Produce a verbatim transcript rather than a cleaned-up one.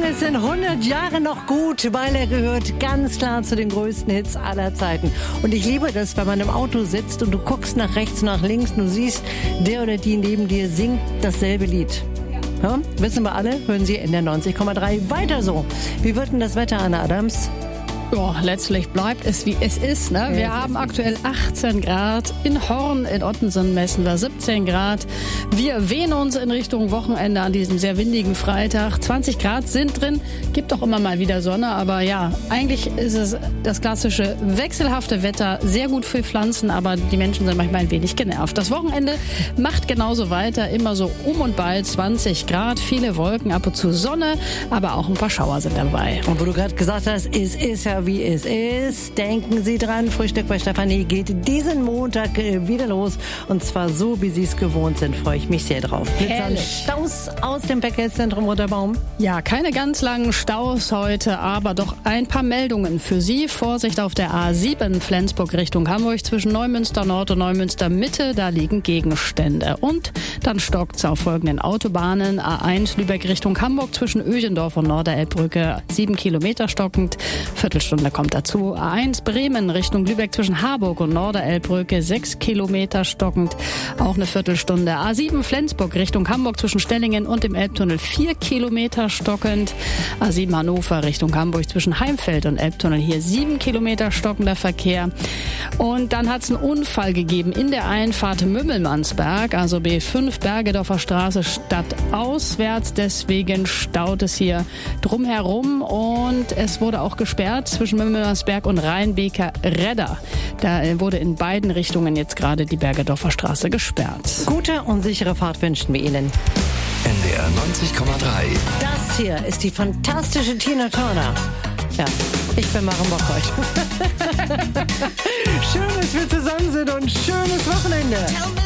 ist in hundert Jahren noch gut, weil er gehört ganz klar zu den größten Hits aller Zeiten. Und ich liebe das, wenn man im Auto sitzt und du guckst nach rechts, nach links und du siehst, der oder die neben dir singt dasselbe Lied. Ja, wissen wir alle, hören Sie in der neunzig Komma drei weiter so. Wie wird denn das Wetter, Anna Adams? Ja, letztlich bleibt es, wie es ist. Ne? Wir haben aktuell achtzehn Grad. In Horn, in Ottensen messen wir siebzehn Grad. Wir wehen uns in Richtung Wochenende an diesem sehr windigen Freitag. zwanzig Grad sind drin. Gibt auch immer mal wieder Sonne. Aber ja, eigentlich ist es das klassische wechselhafte Wetter. Sehr gut für Pflanzen, aber die Menschen sind manchmal ein wenig genervt. Das Wochenende macht genauso weiter. Immer so um und bei zwanzig Grad. Viele Wolken, ab und zu Sonne. Aber auch ein paar Schauer sind dabei. Und wo du gerade gesagt hast, es ist ja wie es ist. Denken Sie dran, Frühstück bei Stefanie geht diesen Montag wieder los. Und zwar so, wie Sie es gewohnt sind. Freue ich mich sehr drauf. Blitzern Staus aus dem Verkehrszentrum Roterbaum. Ja, keine ganz langen Staus heute, aber doch ein paar Meldungen für Sie. Vorsicht auf der A sieben Flensburg Richtung Hamburg zwischen Neumünster Nord und Neumünster Mitte. Da liegen Gegenstände. Und dann stockt es auf folgenden Autobahnen. A eins Lübeck Richtung Hamburg zwischen Öchendorf und Norderelbbrücke. Sieben Kilometer stockend. Viertelstunde kommt dazu. A eins Bremen Richtung Lübeck zwischen Harburg und Norderelbbrücke. Sechs Kilometer stockend. Auch eine Viertelstunde. A sieben Flensburg Richtung Hamburg zwischen Stellingen und dem Elbtunnel. Vier Kilometer stockend. A sieben Hannover Richtung Hamburg zwischen Heimfeld und Elbtunnel. Hier sieben Kilometer stockender Verkehr. Und dann hat es einen Unfall gegeben in der Einfahrt Mümmelmannsberg, also B fünf Bergedorfer Straße stadtauswärts. Deswegen staut es hier drumherum und es wurde auch gesperrt zwischen Mümmelmannsberg und Rheinbeker Redder. Da wurde in beiden Richtungen jetzt gerade die Bergedorfer Straße gesperrt. Gute und sichere Fahrt wünschen wir Ihnen. N D R neunzig Komma drei. Das hier ist die fantastische Tina Turner. Ja, ich bin Maren Bock heute. Schön, dass wir zusammen sind und schönes Wochenende.